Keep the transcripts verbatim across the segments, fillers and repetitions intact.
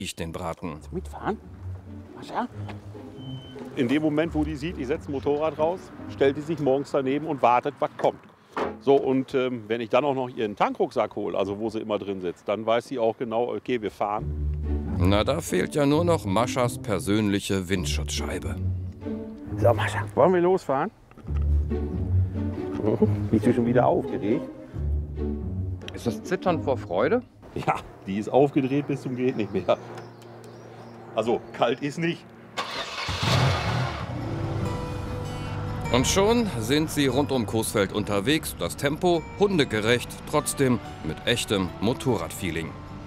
ich den Braten. Mitfahren? Mascha? In dem Moment, wo die sieht, ich setze ein Motorrad raus, stellt die sich morgens daneben und wartet, was kommt. So, und ähm, wenn ich dann auch noch ihren Tankrucksack hole, also wo sie immer drin sitzt, dann weiß sie auch genau, okay, wir fahren. Na, da fehlt ja nur noch Maschas persönliche Windschutzscheibe. So, Mascha, wollen wir losfahren? Bist du schon wieder aufgeregt? Ist das Zittern vor Freude? Ja, die ist aufgedreht bis zum geht nicht mehr. Also, kalt ist nicht. Und schon sind sie rund um Coesfeld unterwegs. Das Tempo hundegerecht, trotzdem mit echtem Motorradfeeling.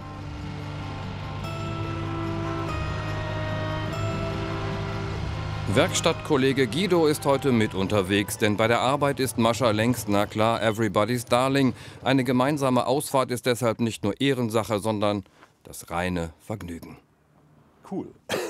Werkstattkollege Guido ist heute mit unterwegs, denn bei der Arbeit ist Mascha längst, na klar, everybody's darling. Eine gemeinsame Ausfahrt ist deshalb nicht nur Ehrensache, sondern das reine Vergnügen. Cool.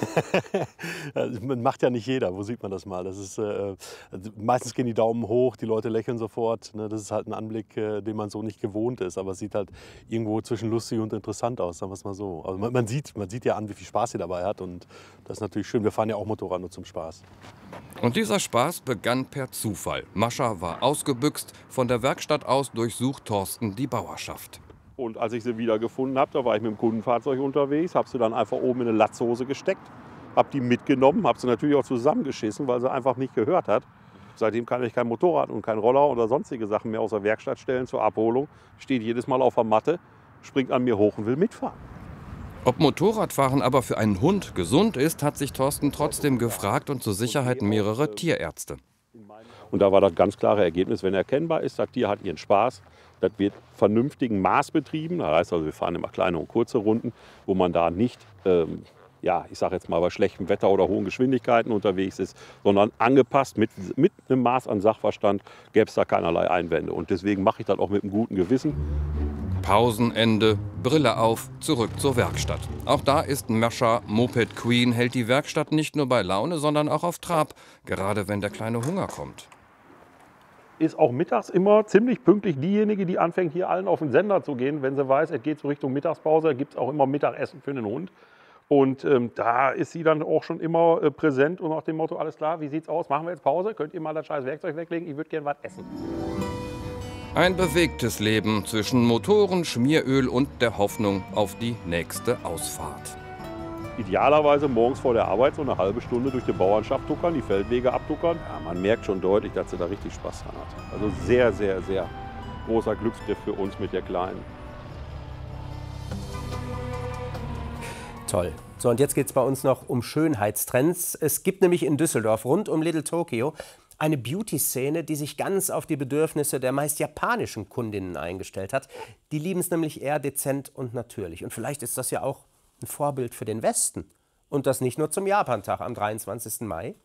Man macht ja nicht jeder, wo sieht man das mal? Das ist, äh, meistens gehen die Daumen hoch, die Leute lächeln sofort. Ne? Das ist halt ein Anblick, äh, den man so nicht gewohnt ist. Aber es sieht halt irgendwo zwischen lustig und interessant aus, sagen wir es mal so. Also man, man, sieht, man sieht ja an, wie viel Spaß sie dabei hat. Und das ist natürlich schön. Wir fahren ja auch Motorrad nur zum Spaß. Und dieser Spaß begann per Zufall. Mascha war ausgebüxt. Von der Werkstatt aus durchsucht Thorsten die Bauerschaft. Und als ich sie wieder gefunden habe, da war ich mit dem Kundenfahrzeug unterwegs, habe sie dann einfach oben in eine Latzhose gesteckt, habe die mitgenommen, habe sie natürlich auch zusammengeschissen, weil sie einfach nicht gehört hat. Seitdem kann ich kein Motorrad und kein Roller oder sonstige Sachen mehr aus der Werkstatt stellen zur Abholung. Steht jedes Mal auf der Matte, springt an mir hoch und will mitfahren. Ob Motorradfahren aber für einen Hund gesund ist, hat sich Thorsten trotzdem gefragt und zur Sicherheit mehrere Tierärzte. Und da war das ganz klare Ergebnis, wenn erkennbar ist, das Tier hat ihren Spaß. Das wird vernünftigen Maß betrieben. Das heißt also, wir fahren immer kleine und kurze Runden, wo man da nicht, ähm, ja, ich sage jetzt mal, bei schlechtem Wetter oder hohen Geschwindigkeiten unterwegs ist, sondern angepasst mit, mit einem Maß an Sachverstand gäbe es da keinerlei Einwände. Und deswegen mache ich das auch mit einem guten Gewissen. Pausenende, Brille auf, zurück zur Werkstatt. Auch da ist Mascha Moped Queen, hält die Werkstatt nicht nur bei Laune, sondern auch auf Trab, gerade wenn der kleine Hunger kommt. Ist auch mittags immer ziemlich pünktlich diejenige, die anfängt, hier allen auf den Sender zu gehen. Wenn sie weiß, es geht so Richtung Mittagspause, gibt es auch immer Mittagessen für den Hund. Und ähm, da ist sie dann auch schon immer äh, präsent und nach dem Motto, alles klar, wie sieht's aus, machen wir jetzt Pause, könnt ihr mal das scheiß Werkzeug weglegen, ich würde gerne was essen. Ein bewegtes Leben zwischen Motoren, Schmieröl und der Hoffnung auf die nächste Ausfahrt. Idealerweise morgens vor der Arbeit so eine halbe Stunde durch die Bauernschaft tuckern, die Feldwege abtuckern. Ja, man merkt schon deutlich, dass sie da richtig Spaß dran hat. Also sehr, sehr, sehr großer Glücksgriff für uns mit der Kleinen. Toll. So, und jetzt geht es bei uns noch um Schönheitstrends. Es gibt nämlich in Düsseldorf rund um Little Tokyo eine Beauty-Szene, die sich ganz auf die Bedürfnisse der meist japanischen Kundinnen eingestellt hat. Die lieben es nämlich eher dezent und natürlich. Und vielleicht ist das ja auch ein Vorbild für den Westen. Und das nicht nur zum Japantag am dreiundzwanzigsten Mai.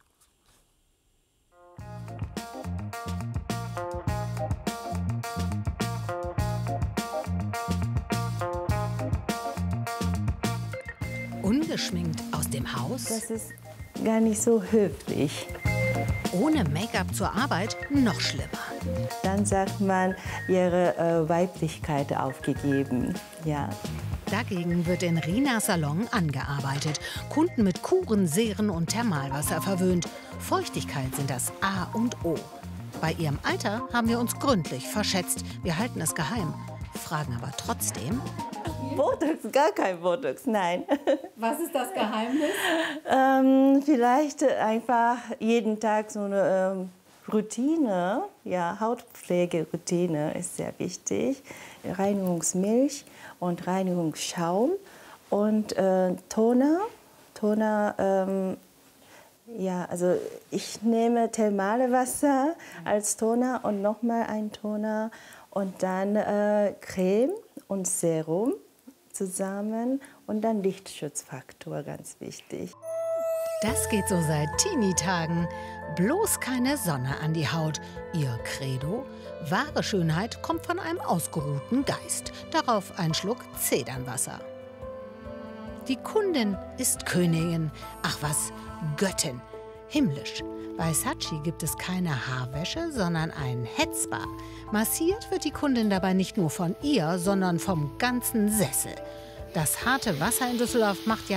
Ungeschminkt aus dem Haus? Das ist gar nicht so höflich. Ohne Make-up zur Arbeit noch schlimmer. Dann sagt man, ihre äh, Weiblichkeit aufgegeben. Ja. Dagegen wird in Rinas Salon angearbeitet. Kunden mit Kuren, Seren und Thermalwasser verwöhnt. Feuchtigkeit sind das A und O. Bei ihrem Alter haben wir uns gründlich verschätzt. Wir halten es geheim, fragen aber trotzdem. Botox, gar kein Botox, nein. Was ist das Geheimnis? ähm, vielleicht einfach jeden Tag so eine ähm, Routine, ja, Hautpflegeroutine ist sehr wichtig. Reinigungsmilch und Reinigungsschaum und äh, Toner. Toner, ähm, ja, also ich nehme Thermalwasser als Toner und nochmal ein Toner und dann äh, Creme und Serum zusammen und dann Lichtschutzfaktor, ganz wichtig. Das geht so seit Teenie-Tagen. Bloß keine Sonne an die Haut. Ihr Credo? Wahre Schönheit kommt von einem ausgeruhten Geist. Darauf ein Schluck Zedernwasser. Die Kundin ist Königin. Ach was, Göttin. Himmlisch. Bei Saatchi gibt es keine Haarwäsche, sondern ein Hetzbar. Massiert wird die Kundin dabei nicht nur von ihr, sondern vom ganzen Sessel. Das harte Wasser in Düsseldorf macht ja